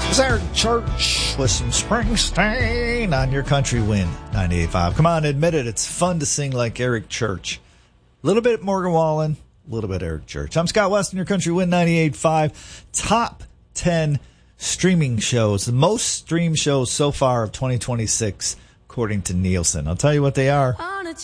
Eric Church with some Springsteen on your country wind 98.5. Come on, admit it. It's fun to sing like Eric Church. A little bit Morgan Wallen, a little bit Eric Church. I'm Scott Weston, your country wind 98.5. Top 10 streaming shows, the most streamed shows so far of 2026, according to Nielsen. I'll tell you what they are